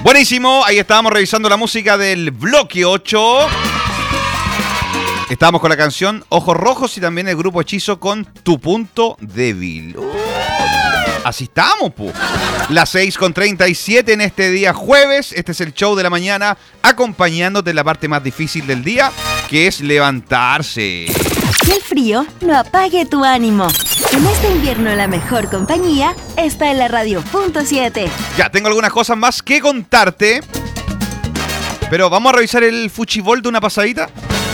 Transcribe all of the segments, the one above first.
Buenísimo, ahí estábamos revisando la música del bloque 8. Estábamos con la canción Ojos Rojos y también el grupo Hechizo con Tu Punto Débil. Así estamos, po. Las 6:37 en este día jueves. Este es el show de la mañana, acompañándote en la parte más difícil del día, que es levantarse. Que el frío no apague tu ánimo. En este invierno la mejor compañía está en la radio .7. Ya, tengo algunas cosas más que contarte. Pero vamos a revisar el fuchibol de una pasadita.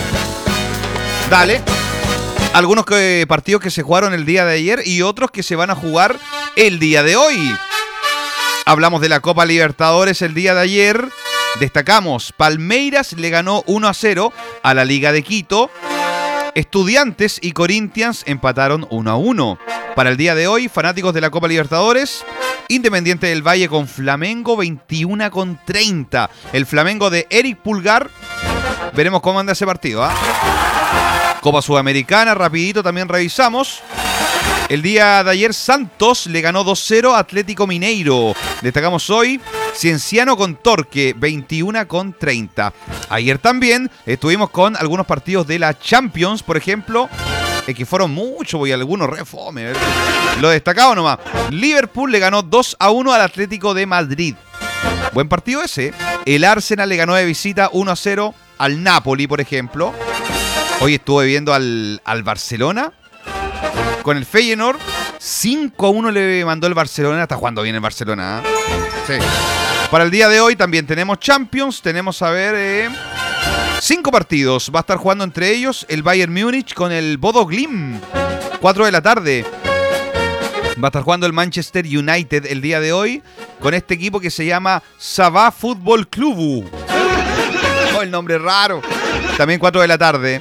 Dale. Algunos partidos que se jugaron el día de ayer y otros que se van a jugar el día de hoy. Hablamos de la Copa Libertadores el día de ayer. Destacamos, Palmeiras le ganó 1-0 a la Liga de Quito. Estudiantes y Corinthians empataron 1-1. Para el día de hoy, fanáticos de la Copa Libertadores, Independiente del Valle con Flamengo 21-30. El Flamengo de Eric Pulgar. Veremos cómo anda ese partido, ¿ah? Copa Sudamericana, rapidito también revisamos. El día de ayer Santos le ganó 2-0 a Atlético Mineiro. Destacamos hoy Cienciano con Torque 21-30. Ayer también estuvimos con algunos partidos de la Champions, por ejemplo, que fueron muchos y algunos re fome. Lo destacado nomás. Liverpool le ganó 2-1 al Atlético de Madrid. Buen partido ese. El Arsenal le ganó de visita 1-0 al Napoli, por ejemplo. Hoy estuve viendo al Barcelona con el Feyenoord. 5-1 le mandó el Barcelona. Está jugando bien el Barcelona, ¿eh? Sí. Para el día de hoy también tenemos Champions. Tenemos, a ver, 5 partidos. Va a estar jugando entre ellos el Bayern Múnich con el Bodo Glimt. 4 de la tarde. Va a estar jugando el Manchester United el día de hoy con este equipo que se llama Sabah Football Club. Oh, el nombre raro. También 4 de la tarde.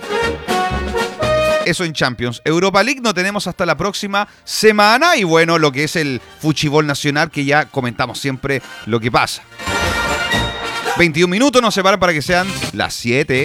Eso en Champions. Europa League no tenemos hasta la próxima semana. Y bueno, lo que es el fuchibol nacional, que ya comentamos siempre lo que pasa. 21 minutos nos separan para que sean las 7.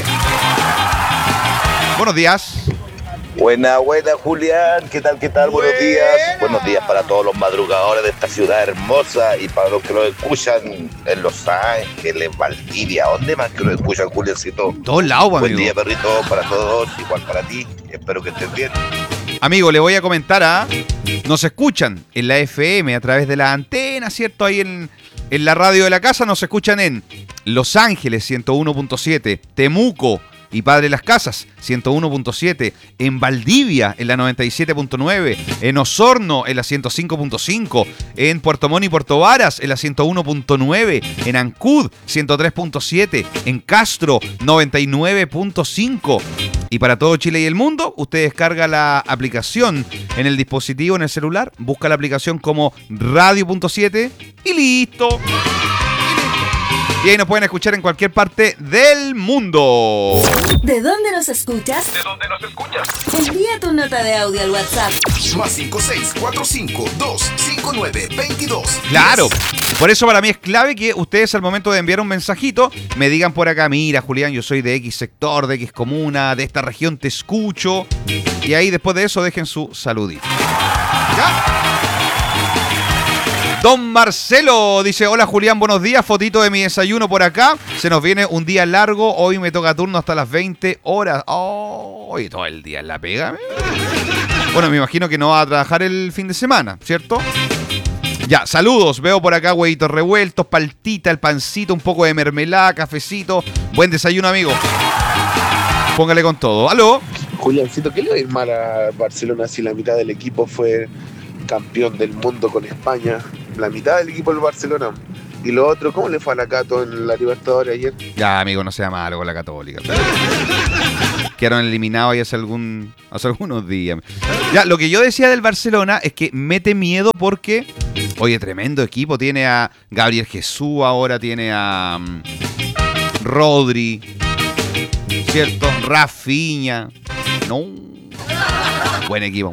Buenos días. Buena, Julián. ¿Qué tal? Buenos días. Buenos días para todos los madrugadores de esta ciudad hermosa y para los que lo escuchan en Los Ángeles, Valdivia. ¿Dónde más que lo escuchan, Juliancito? Todos lados, amigo. Buen día, perrito, para todos. Igual para ti. Espero que estés bien. Amigo, le voy a comentar nos escuchan en la FM a través de la antena, ¿cierto? Ahí en la radio de la casa nos escuchan en Los Ángeles 101.7, Temuco y Padre Las Casas 101.7, en Valdivia en la 97.9, en Osorno en la 105.5, en Puerto Montt y Puerto Varas en la 101.9, en Ancud 103.7, en Castro 99.5. Y para todo Chile y el mundo, usted descarga la aplicación en el dispositivo, en el celular, busca la aplicación como Radio.7 y listo. Y ahí nos pueden escuchar en cualquier parte del mundo. ¿De dónde nos escuchas? Envía tu nota de audio al WhatsApp. Más 56-45-259-22. Claro. Por eso para mí es clave que ustedes al momento de enviar un mensajito me digan por acá: mira, Julián, yo soy de X sector, de X comuna, de esta región, te escucho. Y ahí después de eso dejen su saludito. ¿Ya? Don Marcelo dice: hola Julián, buenos días, fotito de mi desayuno por acá. Se nos viene un día largo, hoy me toca turno hasta las 20 horas. Hoy todo el día en la pega. Bueno, me imagino que no va a trabajar el fin de semana, ¿cierto? Ya, saludos, veo por acá huevitos revueltos, paltita, el pancito, un poco de mermelada, cafecito. Buen desayuno, amigo. Póngale con todo. ¿Aló? Juliancito, ¿qué le va a ir mal a Barcelona si la mitad del equipo fue campeón del mundo con España? La mitad del equipo del Barcelona. Y lo otro, ¿cómo le fue a la Cato en la Libertadores ayer? Ya, amigo, no sea malo con la Católica. Quedaron eliminados ahí hace algunos días. Ya, lo que yo decía del Barcelona es que mete miedo porque, oye, tremendo equipo. Tiene a Gabriel Jesús ahora, tiene a Rodri, ¿cierto? Rafinha. No. Buen equipo.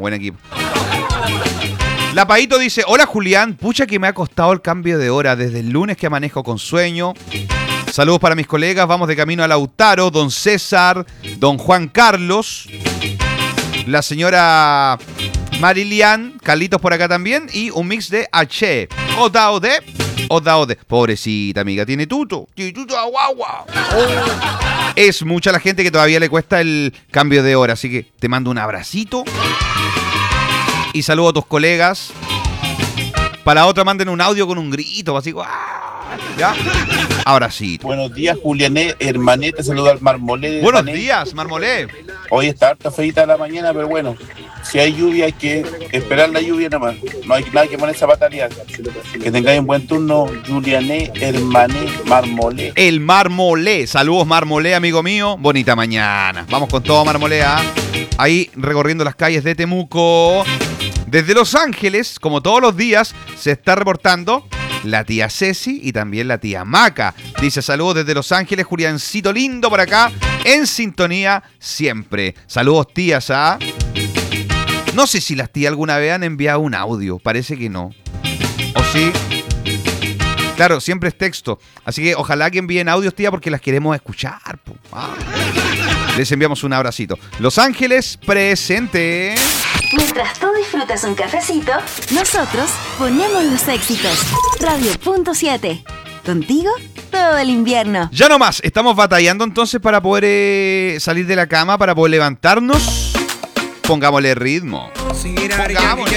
La Paito dice: hola Julián, pucha que me ha costado el cambio de hora desde el lunes que manejo con sueño. Saludos para mis colegas, vamos de camino a Lautaro, don César, don Juan Carlos, la señora Marilian, Carlitos por acá también y un mix de H. Otao de Ode. Pobrecita amiga, tiene tuto. Guagua. Es mucha la gente que todavía le cuesta el cambio de hora, así que te mando un abracito. Y saludo a tus colegas. Para otra manden un audio con un grito, así. ¿Ya? Ahora sí. Buenos días, Juliané, hermané, te saluda al Marmolé. Buenos días, Marmolé. Hoy está harta feita la mañana, pero bueno, si hay lluvia hay que esperar la lluvia nomás. No hay nada que ponerse a patalear. Que tengáis un buen turno, Juliané, hermané, Marmolé. El Marmolé. Saludos, Marmolé, amigo mío. Bonita mañana. Vamos con todo, Marmolé. Ahí recorriendo las calles de Temuco. Desde Los Ángeles, como todos los días, se está reportando la tía Ceci y también la tía Maca. Dice saludos desde Los Ángeles, Juliancito lindo por acá, en sintonía siempre. Saludos tías, No sé si las tías alguna vez han enviado un audio, parece que no. ¿O sí? Claro, siempre es texto. Así que ojalá que envíen audios, tía, porque las queremos escuchar. Les enviamos un abracito. Los Ángeles, presente. Mientras tú disfrutas un cafecito, nosotros ponemos los éxitos. Radio.7. Contigo todo el invierno. Ya no más, estamos batallando entonces para poder salir de la cama, para poder levantarnos. Pongámosle ritmo. Pongámosle.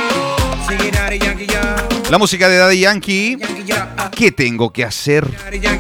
La música de Daddy Yankee. ¿Qué tengo que hacer?